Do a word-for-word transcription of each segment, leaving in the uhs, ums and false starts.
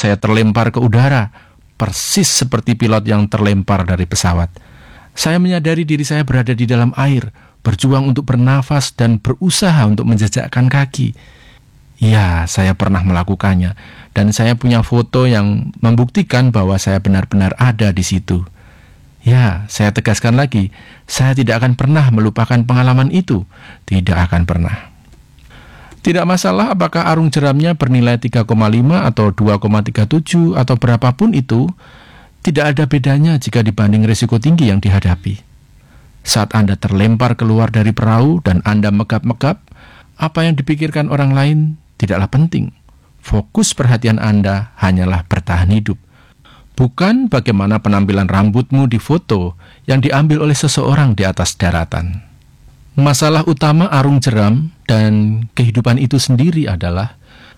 saya terlempar ke udara, persis seperti pilot yang terlempar dari pesawat. Saya menyadari diri saya berada di dalam air, berjuang untuk bernafas dan berusaha untuk menjejakkan kaki. Ya, saya pernah melakukannya, dan saya punya foto yang membuktikan bahwa saya benar-benar ada di situ. Ya, saya tegaskan lagi, saya tidak akan pernah melupakan pengalaman itu. Tidak akan pernah. Tidak masalah apakah arung jeramnya bernilai tiga koma lima atau dua koma tiga tujuh atau berapapun itu, tidak ada bedanya jika dibanding risiko tinggi yang dihadapi. Saat Anda terlempar keluar dari perahu dan Anda megap-megap, apa yang dipikirkan orang lain tidaklah penting. Fokus perhatian Anda hanyalah bertahan hidup. Bukan bagaimana penampilan rambutmu di foto yang diambil oleh seseorang di atas daratan. Masalah utama arung jeram dan kehidupan itu sendiri adalah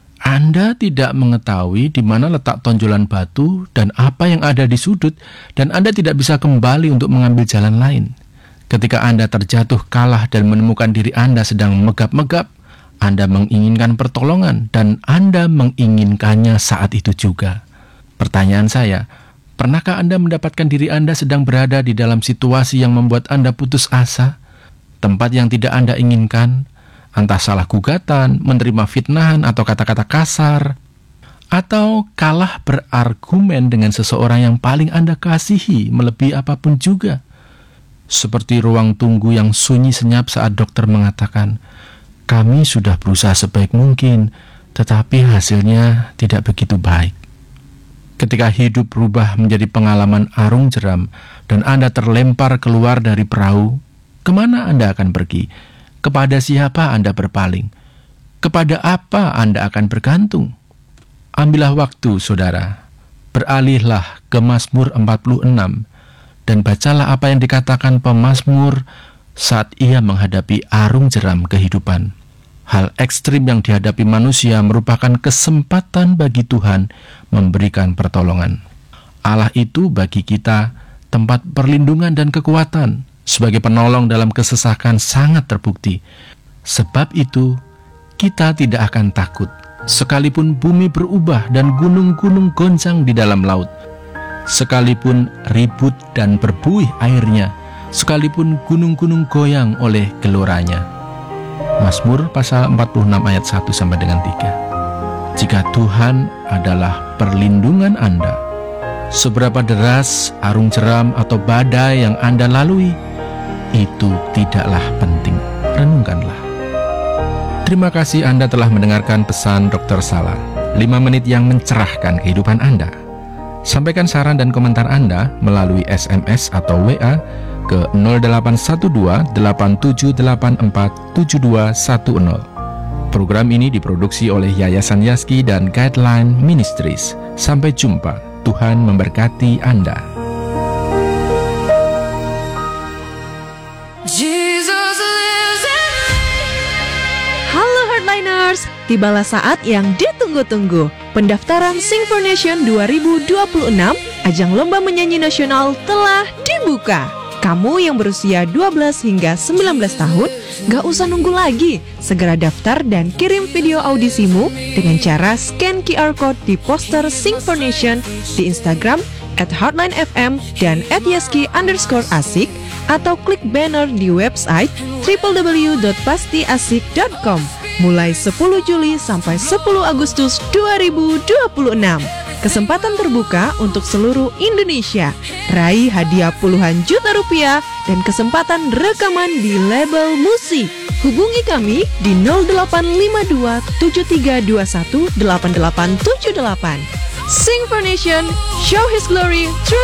Anda tidak mengetahui di mana letak tonjolan batu dan apa yang ada di sudut, dan Anda tidak bisa kembali untuk mengambil jalan lain. Ketika Anda terjatuh kalah dan menemukan diri Anda sedang megap-megap, Anda menginginkan pertolongan dan Anda menginginkannya saat itu juga. Pertanyaan saya, pernahkah Anda mendapatkan diri Anda sedang berada di dalam situasi yang membuat Anda putus asa? Tempat yang tidak Anda inginkan, entah salah gugatan, menerima fitnahan atau kata-kata kasar, atau kalah berargumen dengan seseorang yang paling Anda kasihi melebihi apapun juga. Seperti ruang tunggu yang sunyi senyap saat dokter mengatakan, "Kami sudah berusaha sebaik mungkin, tetapi hasilnya tidak begitu baik." Ketika hidup berubah menjadi pengalaman arung jeram dan Anda terlempar keluar dari perahu, kemana Anda akan pergi? Kepada siapa Anda berpaling? Kepada apa Anda akan bergantung? Ambillah waktu, saudara. Beralihlah ke Mazmur empat puluh enam dan bacalah apa yang dikatakan pemazmur saat ia menghadapi arung jeram kehidupan. Hal ekstrim yang dihadapi manusia merupakan kesempatan bagi Tuhan memberikan pertolongan. Allah itu bagi kita tempat perlindungan dan kekuatan. Sebagai penolong dalam kesesakan sangat terbukti. Sebab itu, kita tidak akan takut, sekalipun bumi berubah dan gunung-gunung goncang di dalam laut, sekalipun ribut dan berbuih airnya, sekalipun gunung-gunung goyang oleh geloranya. Mazmur pasal empat puluh enam ayat satu sampai dengan tiga. Jika Tuhan adalah perlindungan Anda, seberapa deras arung jeram atau badai yang Anda lalui, itu tidaklah penting. Renungkanlah. Terima kasih Anda telah mendengarkan pesan dokter Salah, lima menit yang mencerahkan kehidupan Anda. Sampaikan saran dan komentar Anda melalui S M S atau W A ke nol delapan satu dua delapan tujuh delapan empat tujuh dua satu nol. Program ini diproduksi oleh Yayasan Yaski dan Guideline Ministries. Sampai jumpa. Tuhan memberkati Anda. Halo Heartliners, tibalah saat yang ditunggu-tunggu. Pendaftaran Sing for Nation dua ribu dua puluh enam, ajang lomba menyanyi nasional telah dibuka. Kamu yang berusia dua belas hingga sembilan belas tahun, gak usah nunggu lagi. Segera daftar dan kirim video audisimu dengan cara scan Q R Code di poster Sing for Nation di Instagram at Heartline F M dan at Yeski underscore asik, atau klik banner di website w w w dot pasti asik dot com mulai sepuluh Juli sampai sepuluh Agustus dua ribu dua puluh enam. Kesempatan terbuka untuk seluruh Indonesia. Raih hadiah puluhan juta rupiah dan kesempatan rekaman di label musik. Hubungi kami di nol delapan lima dua tujuh tiga dua satu delapan delapan tujuh delapan. Sing for Nation, show His glory through